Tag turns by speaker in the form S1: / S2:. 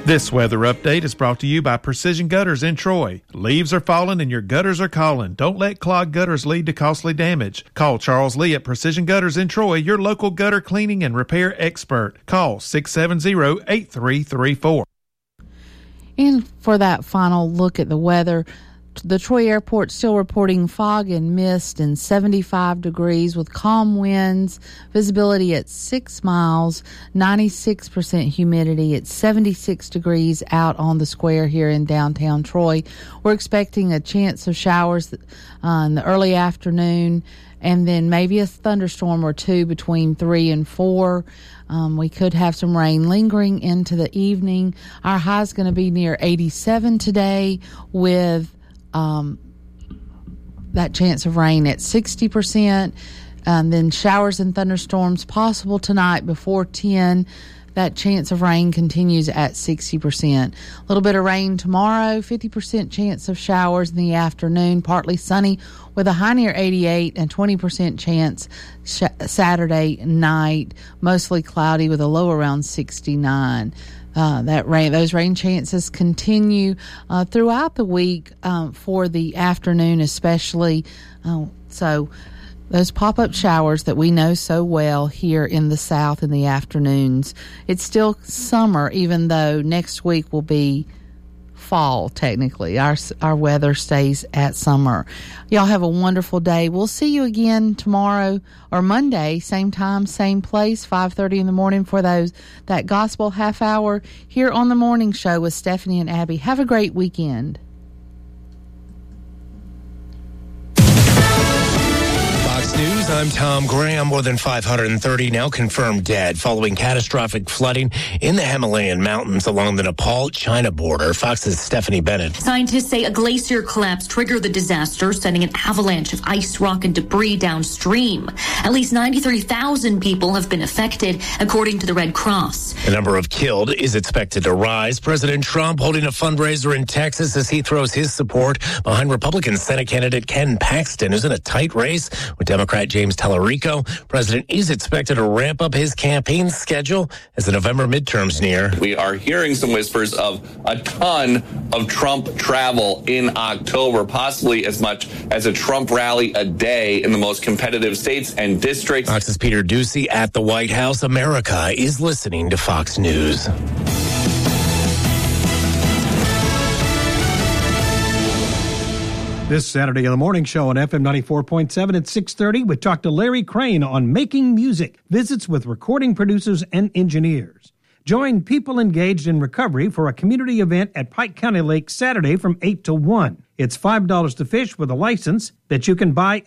S1: This weather update is brought to you by Precision Gutters in Troy. Leaves are falling and your gutters are calling. Don't let clogged gutters lead to costly damage. Call Charles Lee at Precision Gutters in Troy, your local gutter cleaning and repair expert. Call 670-8334.
S2: And for that final look at the weather, the Troy Airport still reporting fog and mist and 75 degrees with calm winds, visibility at 6 miles, 96% humidity. It's 76 degrees out on the square here in downtown Troy. We're expecting a chance of showers in the early afternoon and then maybe a thunderstorm or two between 3 and 4. We could have some rain lingering into the evening. Our high is going to be near 87 today with that chance of rain at 60%, and then showers and thunderstorms possible tonight before 10. That chance of rain continues at 60%. A little bit of rain tomorrow, 50% chance of showers in the afternoon, partly sunny with a high near 88 and 20% chance Saturday night, mostly cloudy with a low around 69. Those rain chances continue throughout the week for the afternoon especially. So those pop-up showers that we know so well here in the South in the afternoons. It's still summer, even though next week will be fall, technically. Our weather stays at summer. Y'all have a wonderful day. We'll see you again tomorrow or Monday, same time, same place, 5:30 in the morning for that gospel half hour here on the morning show with Stephanie and Abby. Have a great weekend.
S3: Fox News, I'm Tom Graham. More than 530 now confirmed dead following catastrophic flooding in the Himalayan mountains along the Nepal-China border. Fox's Stephanie Bennett.
S4: Scientists say a glacier collapse triggered the disaster, sending an avalanche of ice, rock, and debris downstream. At least 93,000 people have been affected, according to the Red Cross.
S3: The number of killed is expected to rise. President Trump holding a fundraiser in Texas as he throws his support behind Republican Senate candidate Ken Paxton, who's in a tight race with Democrat James Tallarico. President is expected to ramp up his campaign schedule as the November midterms near.
S5: We are hearing some whispers of a ton of Trump travel in October, possibly as much as a Trump rally a day in the most competitive states and districts.
S3: Fox's Peter Doocy at the White House. America is listening to Fox News.
S6: This Saturday on the Morning Show on FM 94.7 at 6:30, we talk to Larry Crane on making music, visits with recording producers and engineers. Join people engaged in recovery for a community event at Pike County Lake Saturday from 8 to 1. It's $5 to fish with a license that you can buy